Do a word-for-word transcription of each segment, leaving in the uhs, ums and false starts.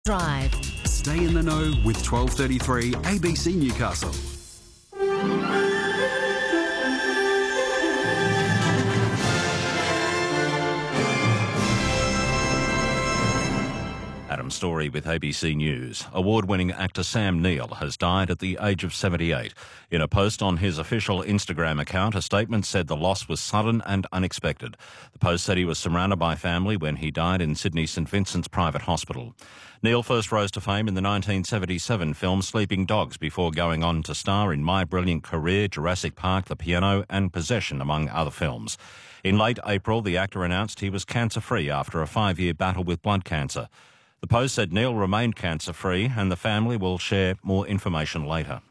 Drive. Stay in the know with twelve thirty-three A B C Newcastle. Adam Story with A B C News. Award-winning actor Sam Neill has died at the age of seventy-eight. In a post on his official Instagram account, a statement said the loss was sudden and unexpected. The post said he was surrounded by family when he died in Sydney St Vincent's private hospital. Neill first rose to fame in the nineteen seventy-seven film Sleeping Dogs before going on to star in My Brilliant Career, Jurassic Park, The Piano and Possession, among other films. In late April, the actor announced he was cancer-free after a five-year battle with blood cancer. The post said Neill remained cancer-free and the family will share more information later.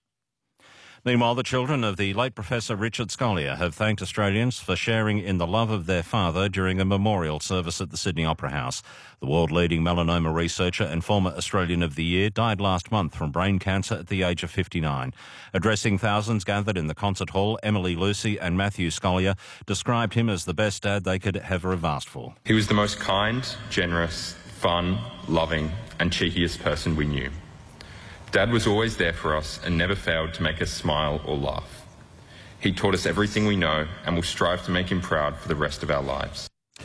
Meanwhile, the children of the late Professor Richard Scolyer have thanked Australians for sharing in the love of their father during a memorial service at the Sydney Opera House. The world-leading melanoma researcher and former Australian of the Year died last month from brain cancer at the age of fifty-nine. Addressing thousands gathered in the concert hall, Emily Lucy and Matthew Scolyer described him as the best dad they could ever have asked for. He was the most kind, generous, fun, loving and cheekiest person we knew. Dad was always there for us and never failed to make us smile or laugh. He taught us everything we know and will strive to make him proud for the rest of our lives.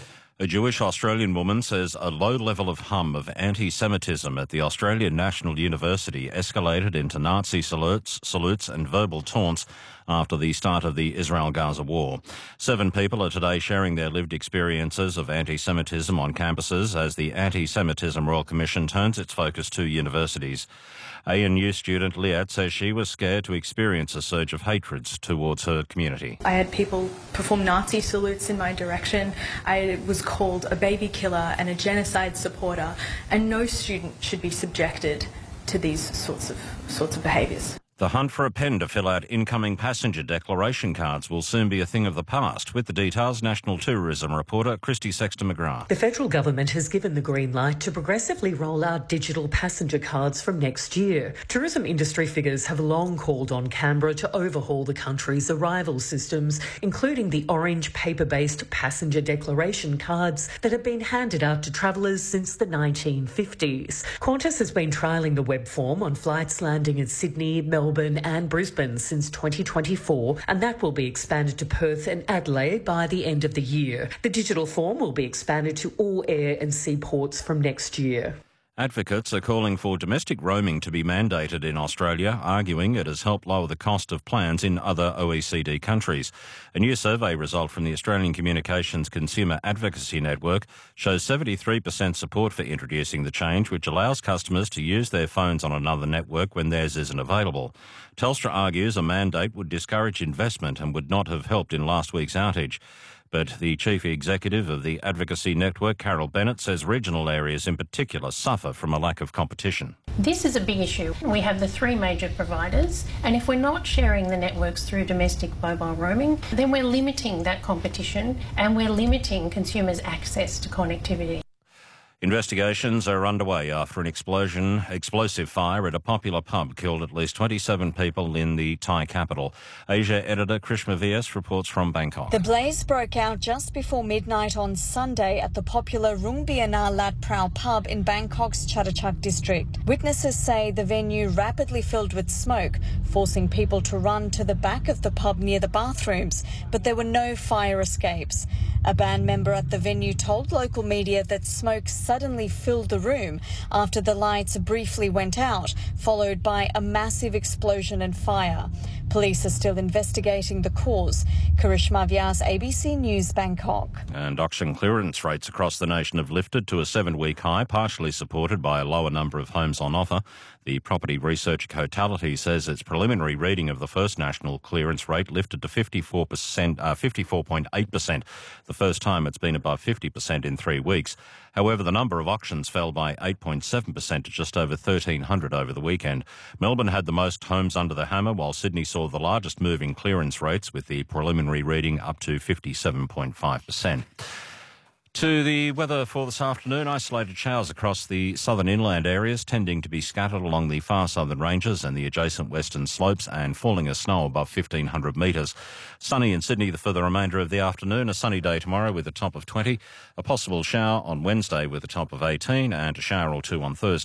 A Jewish Australian woman says a low level of hum of anti-Semitism at the Australian National University escalated into Nazi salutes, salutes and verbal taunts after the start of the Israel-Gaza war. Seven people are today sharing their lived experiences of anti-Semitism on campuses as the Anti-Semitism Royal Commission turns its focus to universities. A N U student Liat says she was scared to experience a surge of hatred towards her community. I had people perform Nazi salutes in my direction. I was called a baby killer and a genocide supporter, and no student should be subjected to these sorts of sorts of behaviours. The hunt for a pen to fill out incoming passenger declaration cards will soon be a thing of the past. With the details, National Tourism reporter Christy Sexton-McGrath. The federal government has given the green light to progressively roll out digital passenger cards from next year. Tourism industry figures have long called on Canberra to overhaul the country's arrival systems, including the orange paper-based passenger declaration cards that have been handed out to travellers since the nineteen fifties. Qantas has been trialling the web form on flights landing in Sydney, Melbourne, Melbourne and Brisbane since twenty twenty-four, and that will be expanded to Perth and Adelaide by the end of the year. The digital form will be expanded to all air and sea ports from next year. Advocates are calling for domestic roaming to be mandated in Australia, arguing it has helped lower the cost of plans in other O E C D countries. A new survey result from the Australian Communications Consumer Advocacy Network shows seventy-three percent support for introducing the change, which allows customers to use their phones on another network when theirs isn't available. Telstra argues a mandate would discourage investment and would not have helped in last week's outage. But the chief executive of the Advocacy Network, Carol Bennett, says regional areas in particular suffer from a lack of competition. This is a big issue. We have the three major providers, and if we're not sharing the networks through domestic mobile roaming, then we're limiting that competition and we're limiting consumers' access to connectivity. Investigations are underway after an explosion, explosive fire at a popular pub killed at least twenty-seven people in the Thai capital. Asia editor Krishma V S reports from Bangkok. The blaze broke out just before midnight on Sunday at the popular Rung Biana Lat Prao pub in Bangkok's Chatuchak district. Witnesses say the venue rapidly filled with smoke, forcing people to run to the back of the pub near the bathrooms, but there were no fire escapes. A band member at the venue told local media that smoke suddenly filled the room after the lights briefly went out, followed by a massive explosion and fire. Police are still investigating the cause. Karishma Vyas, A B C News, Bangkok. And auction clearance rates across the nation have lifted to a seven-week high, partially supported by a lower number of homes on offer. The property research Cotality says its preliminary reading of the first national clearance rate lifted to fifty-four percent, uh, fifty-four point eight percent, the first time it's been above fifty percent in three weeks. However, the number of auctions fell by eight point seven percent to just over thirteen hundred over the weekend. Melbourne had the most homes under the hammer, while Sydney saw the largest move in clearance rates, with the preliminary reading up to fifty-seven point five percent. To the weather for this afternoon, isolated showers across the southern inland areas, tending to be scattered along the far southern ranges and the adjacent western slopes, and falling as snow above fifteen hundred metres. Sunny in Sydney for the remainder of the afternoon. A sunny day tomorrow with a top of twenty. A possible shower on Wednesday with a top of eighteen, and a shower or two on Thursday.